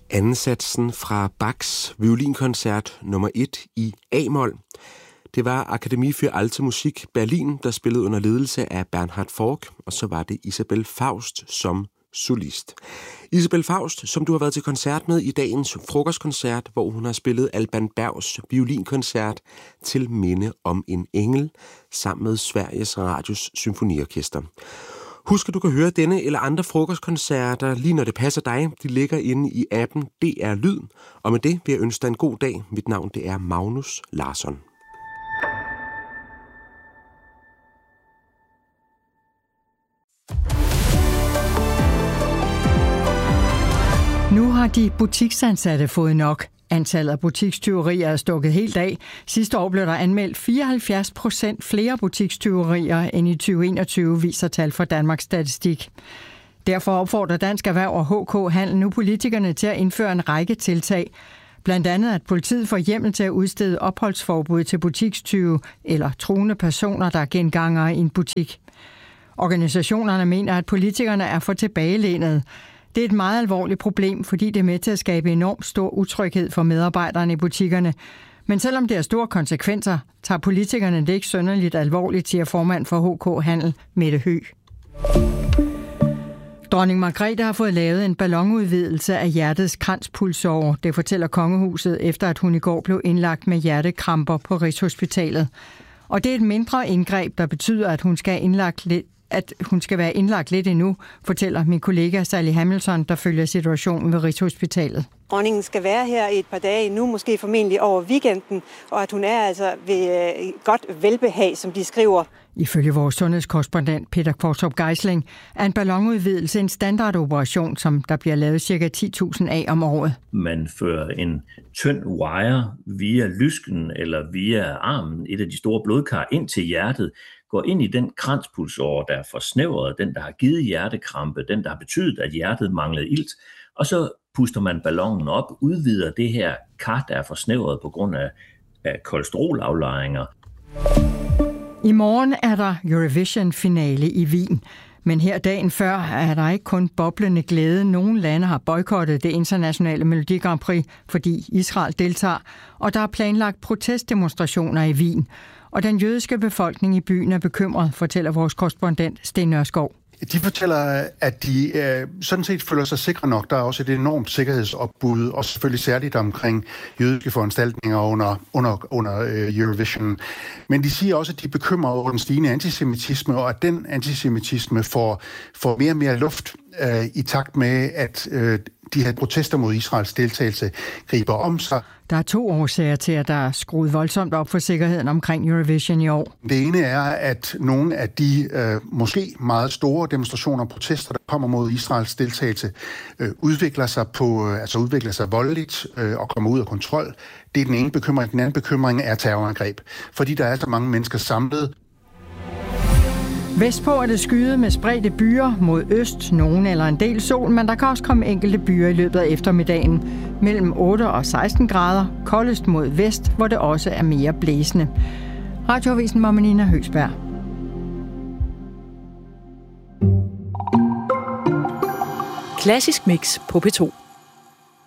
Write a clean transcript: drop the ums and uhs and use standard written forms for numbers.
Andensatsen fra Bachs violinkoncert nummer 1 i A-mol. Det var Akademie für Alte Musik Berlin, der spillede under ledelse af Bernhard Fork, og så var det Isabel Faust som solist. Isabel Faust, som du har været til koncert med i dagens frokostkoncert, hvor hun har spillet Alban Bergs violinkoncert til minde om en engel, sammen med Sveriges Radios Symfoniorkester. Husk, at du kan høre denne eller andre frokostkoncerter, lige når det passer dig. De ligger inde i appen DR Lyd. Og med det vil jeg ønske dig en god dag. Mit navn det er Magnus Larsson. Nu har de butiksansatte fået nok. Antallet af butikstyverier er stukket helt af. Sidste år blev der anmeldt 74% flere butikstyverier end i 2021, viser tal fra Danmarks Statistik. Derfor opfordrer Dansk Erhverv og HK Handel nu politikerne til at indføre en række tiltag. Blandt andet at politiet får hjemmel til at udstede opholdsforbud til butikstyve eller truende personer, der er gengangere i en butik. Organisationerne mener, at politikerne er for tilbagelænede. Det er et meget alvorligt problem, fordi det er med til at skabe enormt stor utryghed for medarbejderne i butikkerne. Men selvom det har store konsekvenser, tager politikerne det ikke synderligt alvorligt, siger formand for HK Handel, Mette Høgh. Dronning Margrethe har fået lavet en ballonudvidelse af hjertets kranspulsåre. Det fortæller kongehuset, efter at hun i går blev indlagt med hjertekramper på Rigshospitalet. Og det er et mindre indgreb, der betyder, at hun skal være indlagt lidt endnu, fortæller min kollega Sally Hamilton, der følger situationen ved Rigshospitalet. Dronningen skal være her i et par dage nu, måske formentlig over weekenden, og at hun er altså ved godt velbehag, som de skriver. Ifølge vores sundhedskorrespondent Peter Kvartrup Geisling er en ballonudvidelse en standardoperation, som der bliver lavet ca. 10.000 af om året. Man fører en tynd wire via lysken eller via armen, et af de store blodkar, ind til hjertet, går ind i den kranspulsåre, der er forsnævret, den der har givet hjertekrampe, den der har betydet, at hjertet manglede ilt, og så puster man ballonen op, udvider det her kar, der er forsnævret på grund af kolesterolaflejringer. I morgen er der Eurovision-finale i Wien. Men her dagen før er der ikke kun boblende glæde. Nogle lande har boykottet det internationale Melodi Grand Prix, fordi Israel deltager, og der er planlagt protestdemonstrationer i Wien. Og den jødiske befolkning i byen er bekymret, fortæller vores korrespondent Sten Nørskov. De fortæller, at de sådan set føler sig sikre nok. Der er også et enormt sikkerhedsopbud, og selvfølgelig særligt omkring jødiske foranstaltninger under Eurovision. Men de siger også, at de er bekymrede over den stigende antisemitisme, og at den antisemitisme får mere og mere luft i takt med, at de her protester mod Israels deltagelse griber om sig. Der er 2 årsager til, at der er skruet voldsomt op for sikkerheden omkring Eurovision i år. Det ene er, at nogle af de måske meget store demonstrationer og protester, der kommer mod Israels deltagelse, udvikler sig voldeligt og kommer ud af kontrol. Det er den ene bekymring. Den anden bekymring er terrorangreb, fordi der er så mange mennesker samlet. Vestpå er det skyet med spredte byer mod øst, nogen eller en del sol, men der kan også komme enkelte byer i løbet af eftermiddagen. Mellem 8 og 16 grader, koldest mod vest, hvor det også er mere blæsende. Radioavisen med Nina Høgsberg. Klassisk Mix på P2.